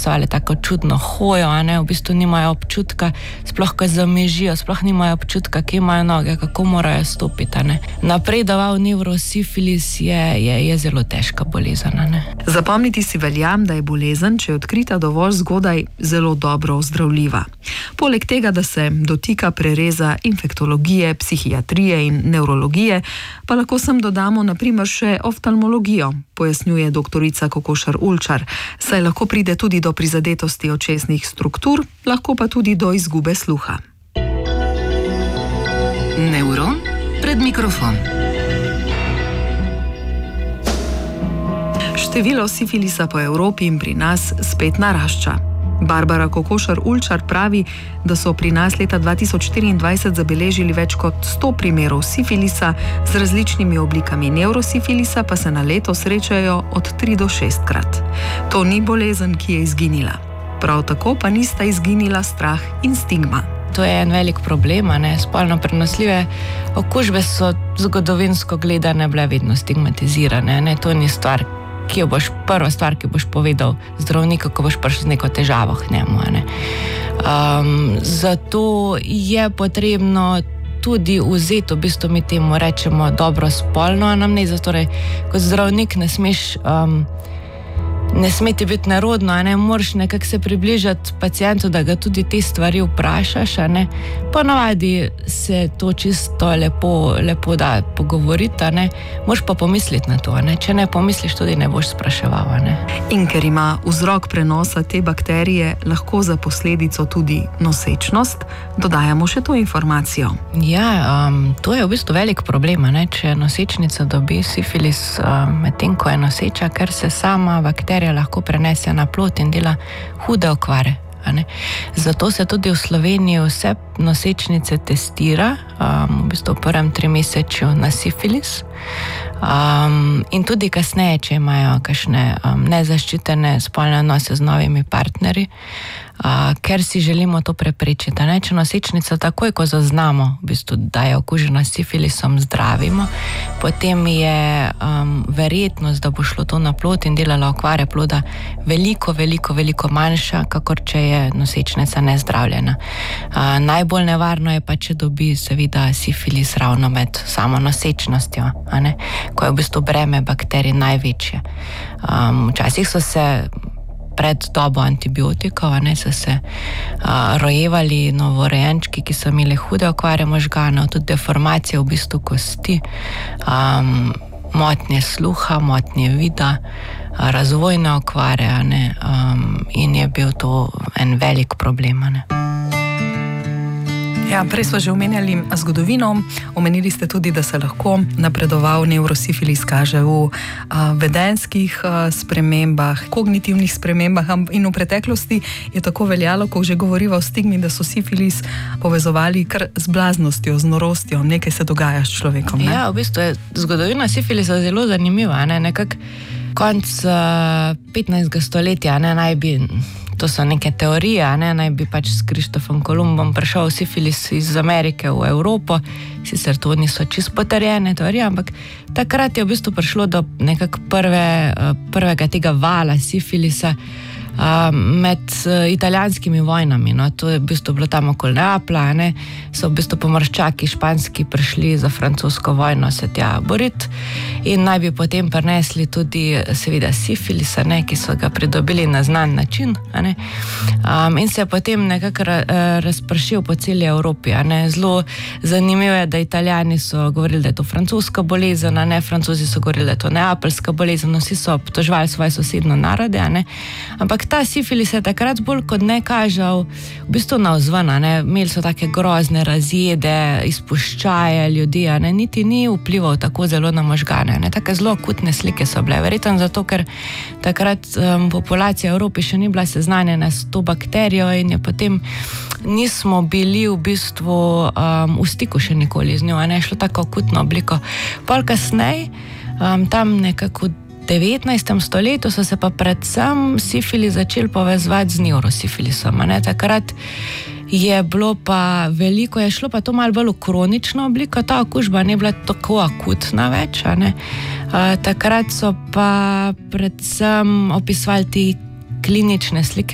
opisovali tako čudno hojo, v bistvu nimajo občutka, sploh ko zamežijo, sploh nimajo občutka, kje imajo noge, kako morajo stopiti. Napredoval nevrosifilis je zelo težka bolezen. Zapomniti si veljam, da je bolezen, če je odkrita dovolj zgodaj, zelo dobro ozdravljiva. Poleg tega, da se dotika prereza infektologije, psihiatrije in nevrologije, pa lahko sem dodamo na primer še oftalmologijo, pojasnjuje doktorica Kokošar Ulčar, saj lahko pride tudi do prizadetosti očesnih struktur, lahko pa tudi do izgube sluha. Nevron pred mikrofon. Število sifilisa po Evropi in pri nas spet narašča. Barbara Kokošar Ulčar pravi, da so pri nas leta 2024 zabeležili več kot 100 primerov sifilisa, z različnimi oblikami nevrosifilisa pa se na leto srečajo od 3 do 6 krat. To ni bolezen, ki je izginila. Prav tako pa nista izginila strah in stigma. To je en velik problem, spolno prenosljive okužbe so zgodovinsko gledane bile vedno stigmatizirane, to ni stvar, prva stvar, ki boš povedal zdravniku, ko boš prišel z neko težavo k njemu. Zato je potrebno tudi vzeti, v bistvu mi temu rečemo dobro spolno anamnezo, torej kot zdravnik ne sme ti biti nerodno, moraš nekako se približati pacientu, da ga tudi te stvari vprašaš, Ponavadi se to čisto lepo da pogovoriti, moraš pa pomisliti na to, Če ne pomisliš, tudi ne boš spraševal, In ker ima vzrok prenosa te bakterije lahko za posledico tudi nosečnost, dodajamo še to informacijo. Ja, to je v bistvu velik problem, Če nosečnica dobi sifilis medtem, ko je noseča, ker se sama bakterija lahko prenese na plod in dela hude okvare. Zato se tudi v Sloveniji vse nosečnice testira, v bistvu v prvem trimesečju na sifilis, in tudi kasneje, če imajo kakšne nezaščitene spolne odnose z novimi partnerji, ker si želimo to preprečiti. Če nosečnica takoj, ko zaznamo, v bistvu, da je okužena s sifilisom, zdravimo, potem je verjetnost, da bo šlo to na plod in delala okvare ploda veliko manjša, kakor če je nosečnica nezdravljena. Najbolj nevarno je pa, če dobi seveda sifilis ravno med samo nosečnostjo, ko je v bistvu breme bakterij največje. Včasih so se pred dobo antibiotikov, so se rojevali novorojenčki, ki so imeli hude okvare možganov, tudi deformacije v bistvu kosti, motnje sluha, motnje vida, razvojne okvare, in je bil to en velik problem. Ja, prej smo že omenjali zgodovino, omenili ste tudi, da se lahko napredoval nevrosifilis kaže v vedenjskih spremembah, kognitivnih spremembah, in v preteklosti je tako veljalo, ko že govoriva o stigmi, da so sifilis povezovali kar z blaznostjo, z norostjo, nekaj se dogaja s človekom. Ja, v bistvu je zgodovina sifilisa zelo zanimiva, nekako konc 15. stoletja naj bi, to so neke teorije, naj bi pač s Krištofom Kolumbom prišel sifilis iz Amerike v Evropo, sicer to niso čisto potrjene teorije, ampak takrat je v bistvu prišlo do nekako prvega tega vala sifilisa med italijanskimi vojnami. To je v bistvu bilo tam okoli Neaplja, so v bistvu pomorščaki španski prišli za francosko vojno se tja boriti in naj bi potem prinesli tudi seveda sifilisa, ki so ga pridobili na znan način, in se je potem nekako razpršil po celi Evropi. Zelo zanimivo je, da Italijani so govorili, da je to francoska bolezen, Francozi so govorili, da je to neapeljska bolezen, vsi so obtoževali svoje sosednje narode, ampak ta sifilis je takrat bolj kot ne kažal v bistvu navzven, imeli so take grozne razjede, izpuščaje ljudi, niti ni vplival tako zelo na možgane, take zelo akutne slike so bile, verjetno zato, ker takrat populacija v Evropi še ni bila seznanjena s to bakterijo in je potem nismo bili v bistvu v stiku še nikoli z njo, je šlo tako akutno obliko. Pol kasneje, tam nekako v 19. stoletju so se pa predvsem sifilis začeli povezovati z nevrosifilisom. Takrat je bilo pa veliko, je šlo pa to malo bolj v kronično obliko, ta okužba ni bila tako akutna več. Takrat so pa predvsem opisovali te klinične slike